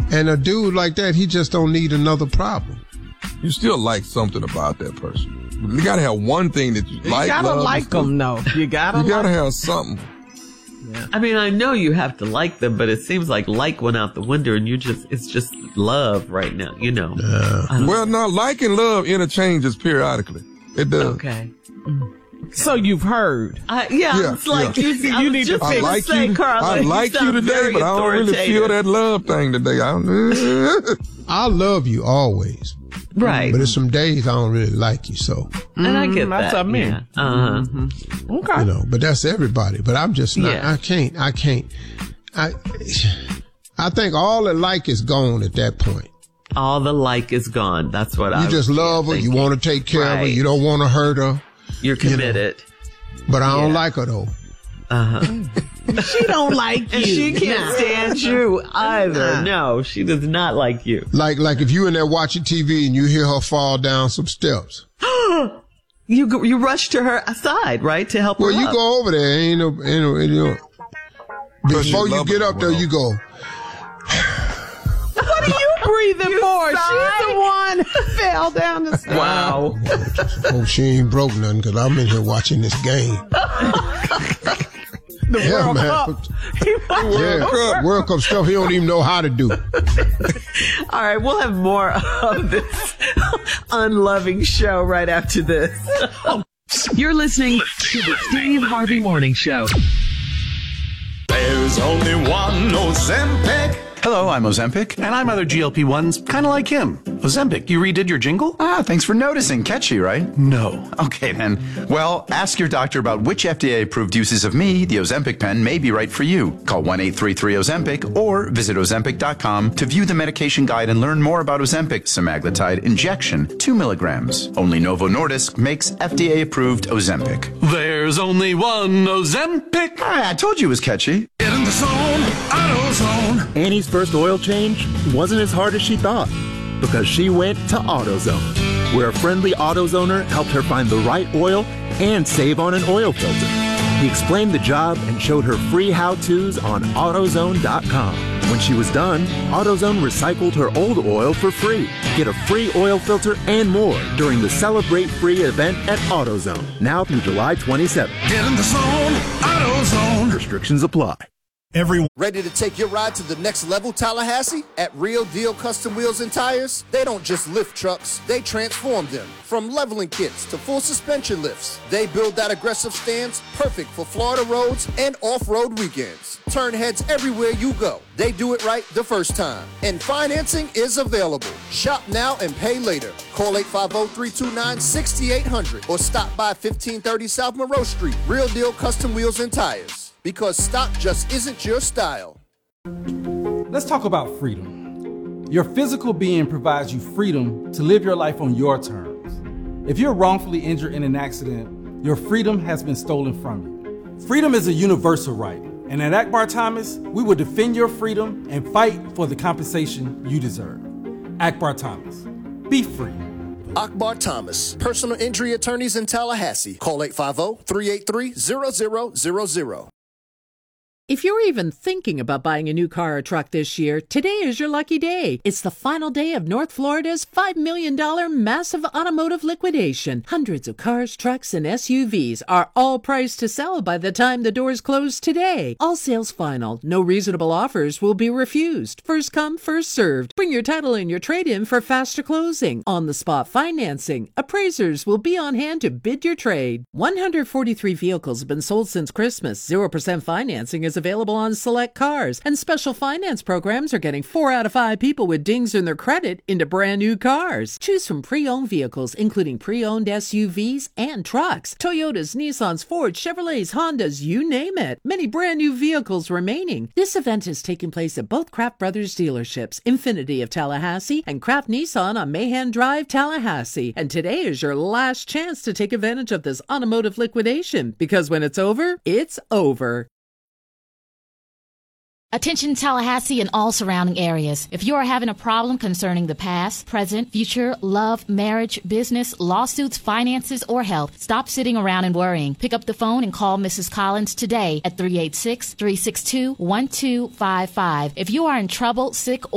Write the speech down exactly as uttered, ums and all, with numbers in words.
And a dude like that, he just don't need another problem. You still like something about that person. You gotta have one thing that you, you like. You gotta love, like them, no. You gotta. You gotta like have them. something. Yeah. I mean, I know you have to like them, but it seems like like went out the window, and you just—it's just love right now. You know. Uh, well, no, like and love interchanges periodically. It does. Okay. So you've heard. Uh, yeah, yeah, it's like yeah. you, I you need to I like say, you. Carla, I like you, you today, but I don't really feel that love thing today. I, don't, I love you always. Right. But there's some days I don't really like you, so. And I get that's that. That's what I mean. Yeah. Uh-huh. Mm-hmm. Okay. You know, but that's everybody. But I'm just not, yeah. I can't, I can't. I, I think all the like is gone at that point. All the like is gone. That's what you I You just love her. thinking. You want to take care right. of her. You don't want to hurt her. You're committed. You know. But I don't yeah. like her though. Uh-huh. She don't like you. And she can't nah. stand you either. Nah. No, she does not like you. Like, like if you in there watching T V and you hear her fall down some steps. you go, you rush to her side, right, to help well, her Well, you up. go over there. Ain't no, ain't no, ain't no. Before you get up there, you go. What are you breathing you for? Sigh. She's the one who fell down the stairs. Wow. Oh, she ain't broke nothing because I'm in here watching this game. The yeah, World man. Cup. Yeah, World Cup. World Cup stuff he don't even know how to do. All right, we'll have more of this unloving show right after this. You're listening to the Steve Harvey Morning Show. There's only one Ozempic. Hello, I'm Ozempic. And I'm other G L P ones, kind of like him. Ozempic, you redid your jingle? Ah, thanks for noticing. Catchy, right? No. Okay, then. Well, ask your doctor about which F D A-approved uses of me, the Ozempic pen, may be right for you. Call one eight three three Ozempic or visit Ozempic dot com to view the medication guide and learn more about Ozempic semaglutide injection, two milligrams. Only Novo Nordisk makes F D A-approved Ozempic. There's only one Ozempic. Ah, I told you it was catchy. Get in the zone, AutoZone. Annie's first oil change wasn't as hard as she thought because she went to AutoZone, where a friendly AutoZoner helped her find the right oil and save on an oil filter. He explained the job and showed her free how-tos on AutoZone dot com. When she was done, AutoZone recycled her old oil for free. Get a free oil filter and more during the Celebrate Free event at AutoZone, now through July twenty-seventh. Get in the zone, AutoZone. Restrictions apply. Everyone ready to take your ride to the next level, Tallahassee? At Real Deal Custom Wheels and Tires, they don't just lift trucks, they transform them. From leveling kits to full suspension lifts, they build that aggressive stance perfect for Florida roads and off-road weekends. Turn heads everywhere you go. They do it right the first time. And financing is available. Shop now and pay later. Call eight five zero, three two nine, six eight zero zero or stop by fifteen thirty South Monroe Street. Real Deal Custom Wheels and Tires. Because stock just isn't your style. Let's talk about freedom. Your physical being provides you freedom to live your life on your terms. If you're wrongfully injured in an accident, your freedom has been stolen from you. Freedom is a universal right, and at Akbar Thomas, we will defend your freedom and fight for the compensation you deserve. Akbar Thomas, be free. Akbar Thomas, personal injury attorneys in Tallahassee. Call eight five zero, three eight three, zero zero zero zero. If you're even thinking about buying a new car or truck this year, today is your lucky day. It's the final day of North Florida's five million dollars massive automotive liquidation. Hundreds of cars, trucks, and S U Vs are all priced to sell by the time the doors close today. All sales final. No reasonable offers will be refused. First come, first served. Bring your title and your trade-in for faster closing. On-the-spot financing. Appraisers will be on hand to bid your trade. one hundred forty-three vehicles have been sold since Christmas. zero percent financing is available on select cars, and special finance programs are getting four out of five people with dings in their credit into brand new cars. Choose from pre-owned vehicles, including pre-owned S U Vs and trucks. Toyotas, Nissans, Fords, Chevrolets, Hondas, you name it. Many brand new vehicles remaining. This event is taking place at both Kraft Brothers dealerships, Infinity of Tallahassee and Kraft Nissan on Mahan Drive, Tallahassee. And today is your last chance to take advantage of this automotive liquidation, because when it's over, it's over. Attention Tallahassee and all surrounding areas. If you are having a problem concerning the past, present, future, love, marriage, business, lawsuits, finances, or health, stop sitting around and worrying. Pick up the phone and call Missus Collins today at three eight six, three six two, one two five five. If you are in trouble, sick, or